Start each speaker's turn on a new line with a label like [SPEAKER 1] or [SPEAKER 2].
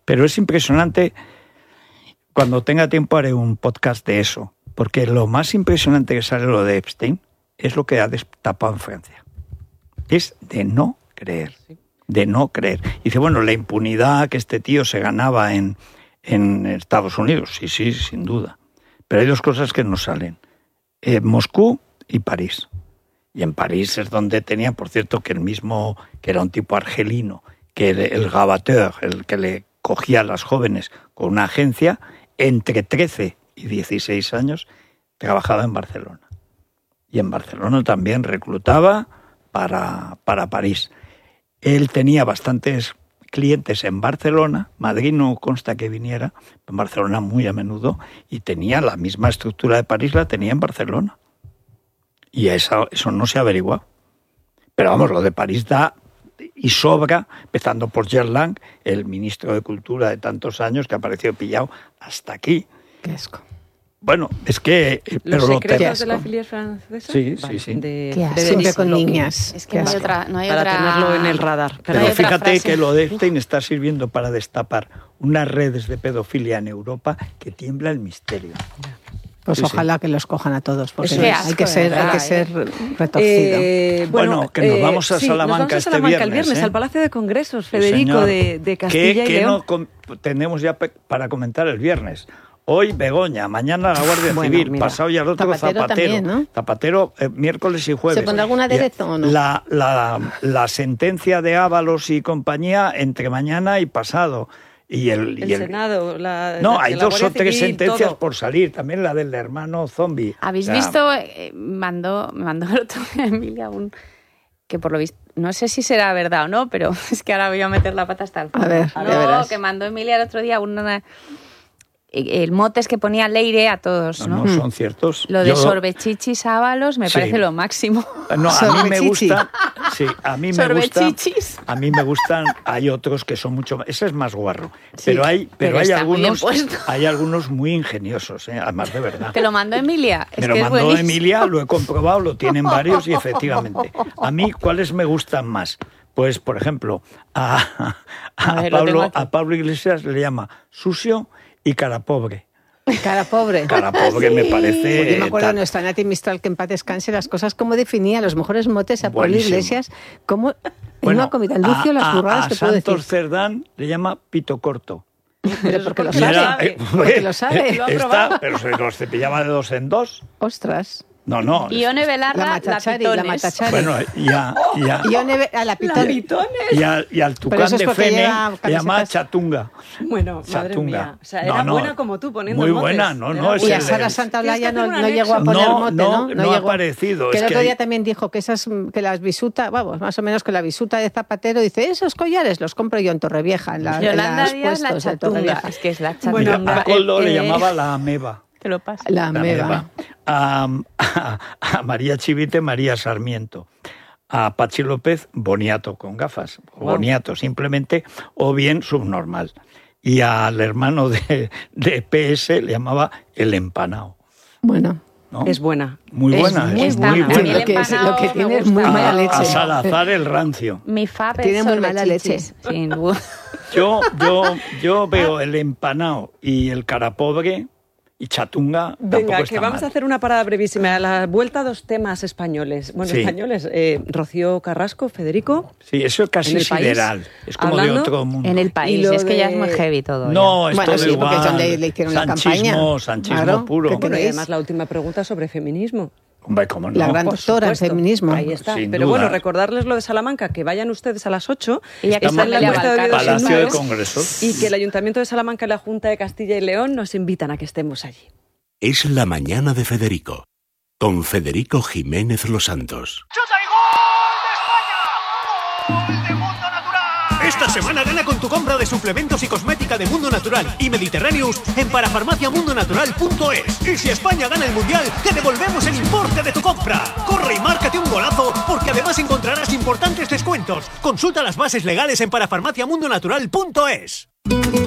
[SPEAKER 1] Pero es impresionante, cuando tenga tiempo haré un podcast de eso, porque lo más impresionante que sale lo de Epstein es lo que ha destapado en Francia. Es de no creer, de no creer. Y dice, bueno, la impunidad que este tío se ganaba en Estados Unidos, sí, sin duda. Pero hay dos cosas que no salen, Moscú y París. Y en París es donde tenía, por cierto, que el mismo, que era un tipo argelino, que el Gabateur, el que le cogía a las jóvenes con una agencia, entre 13 y 16 años, trabajaba en Barcelona. Y en Barcelona también reclutaba para París. Él tenía bastantes clientes en Barcelona, Madrid no consta que viniera, en Barcelona muy a menudo, y tenía la misma estructura de París, la tenía en Barcelona. Y eso no se ha averiguado. Pero vamos, lo de París da y sobra, empezando por Gerland, el ministro de Cultura de tantos años que ha aparecido pillado hasta aquí.
[SPEAKER 2] Qué asco.
[SPEAKER 1] Bueno, es que...
[SPEAKER 3] ¿Los secretos de la filia francesa?
[SPEAKER 1] Sí.
[SPEAKER 2] Qué asco, siempre con niñas.
[SPEAKER 4] Es que no hay
[SPEAKER 3] para
[SPEAKER 4] otra...
[SPEAKER 3] tenerlo en el radar.
[SPEAKER 1] Pero fíjate que lo de Epstein está sirviendo para destapar unas redes de pedofilia en Europa que tiembla el misterio.
[SPEAKER 2] Pues sí, ojalá que los cojan a todos, porque hay que ser retorcido.
[SPEAKER 1] Bueno, que nos vamos a Salamanca
[SPEAKER 3] nos vamos a Salamanca el viernes, al Palacio de Congresos, Federico, de Castilla y León.
[SPEAKER 1] ¿Qué no tenemos ya para comentar el viernes? Hoy Begoña, mañana la Guardia Civil, mira, pasado ya el otro Zapatero. También, ¿no? Zapatero, miércoles y jueves.
[SPEAKER 2] ¿Se pondrá algún aderezo o no?
[SPEAKER 1] La sentencia de Ábalos y compañía entre mañana y pasado. Y el
[SPEAKER 3] Senado,
[SPEAKER 1] hay dos o tres sentencias todo por salir, también la del hermano zombie.
[SPEAKER 4] ¿Habéis visto? Me mandó el otro día Emilia que por lo visto, no sé si será verdad o no, pero es que ahora voy a meter la pata hasta el fondo.
[SPEAKER 2] A ver,
[SPEAKER 4] que mandó Emilia el otro día el motes que ponía Leire a todos, ¿no?
[SPEAKER 1] No son ciertos.
[SPEAKER 4] Lo de sorbechichis Ábalos me parece lo máximo.
[SPEAKER 1] No, a mí me gusta. Sí, a mí me gusta. A mí me gustan. Hay otros que son mucho más. Ese es más guarro. Sí, pero hay algunos muy ingeniosos, además de verdad.
[SPEAKER 4] ¿Te lo mandó Emilia?
[SPEAKER 1] Me lo mandó Emilia, lo he comprobado, lo tienen varios y efectivamente. A mí, ¿cuáles me gustan más? Pues, por ejemplo, a Pablo Iglesias le llama sucio y cara pobre.
[SPEAKER 2] Cara pobre.
[SPEAKER 1] Cara pobre sí. Me parece...
[SPEAKER 2] Yo me acuerdo de nuestra Nati Mistral, que en paz descanse, las cosas como definía los mejores motes a Pablo Iglesias, como en una comida. Lucio, las burradas que puedo decir.
[SPEAKER 1] A Santos Cerdán le llama pito corto.
[SPEAKER 2] Pero porque lo sabe. Porque lo sabe.
[SPEAKER 1] Pero se los cepillaba de dos en dos.
[SPEAKER 2] Ostras.
[SPEAKER 1] No.
[SPEAKER 4] Ione Belarra,
[SPEAKER 2] la Matachari.
[SPEAKER 1] Bueno,
[SPEAKER 2] Ione a la Pitones.
[SPEAKER 1] Y al tucán de Fene le llama Chatunga.
[SPEAKER 3] Bueno, madre mía. O sea, era buena como tú poniendo
[SPEAKER 1] muy
[SPEAKER 3] motes.
[SPEAKER 1] Buena, no.
[SPEAKER 2] Y a Sara Santaolalla no llegó a poner mote, ¿no?
[SPEAKER 1] No ha aparecido.
[SPEAKER 2] Que el otro día también dijo que las bisutas, vamos, más o menos que la bisuta de Zapatero, dice, esos collares los compro yo en Torrevieja, en
[SPEAKER 4] Yolanda Díaz, la Chatunga. Es que es la Chatunga.
[SPEAKER 1] Bueno, a Coldo le llamaba la ameba.
[SPEAKER 4] Te lo paso.
[SPEAKER 2] La ameba.
[SPEAKER 1] A María Chivite, María Sarmiento. A Pachi López, boniato con gafas. Wow. Boniato, simplemente, o bien subnormal. Y al hermano de PS le llamaba el empanao.
[SPEAKER 2] Bueno.
[SPEAKER 3] ¿No? Es buena.
[SPEAKER 1] Muy buena.
[SPEAKER 2] Es muy buena. Lo que tiene es muy mala leche.
[SPEAKER 1] A Salazar el rancio.
[SPEAKER 4] Mi fab
[SPEAKER 2] tiene muy mala leche.
[SPEAKER 1] Yo veo el empanao y el cara pobre y Chatunga.
[SPEAKER 3] Venga, que vamos a hacer una parada brevísima. A la vuelta, dos temas españoles. Bueno, españoles. Rocío Carrasco, Federico.
[SPEAKER 1] Sí, eso es casi sideral. Es como de otro mundo.
[SPEAKER 4] En el país. Es que ya es muy heavy todo.
[SPEAKER 1] No, es todo igual.
[SPEAKER 2] Porque es donde le hicieron la campaña.
[SPEAKER 1] Sanchismo puro.
[SPEAKER 3] Bueno, y además la última pregunta sobre feminismo.
[SPEAKER 1] Hombre, ¿cómo no?
[SPEAKER 2] La gran doctora en feminismo.
[SPEAKER 3] Ahí está.
[SPEAKER 1] Sin
[SPEAKER 3] Pero
[SPEAKER 1] duda.
[SPEAKER 3] Bueno, recordarles lo de Salamanca, que vayan ustedes a las 8.
[SPEAKER 4] Y ya que
[SPEAKER 3] está en la encuesta de
[SPEAKER 1] Palacio de Congresos.
[SPEAKER 3] Y que el Ayuntamiento de Salamanca y la Junta de Castilla y León nos invitan a que estemos allí.
[SPEAKER 5] Es la mañana de Federico, con Federico Jiménez Los Santos.
[SPEAKER 6] ¡Chuta y gol de España! ¡Gol de Mundo Natural!
[SPEAKER 7] Esta semana gana con tu compra de suplementos y cosmética de Mundo Natural y Mediterráneos en parafarmaciamundonatural.es. Y si España gana el Mundial, te devolvemos el importe de tu compra. Corre y márcate un golazo, porque además encontrarás importantes descuentos. Consulta las bases legales en parafarmaciamundonatural.es.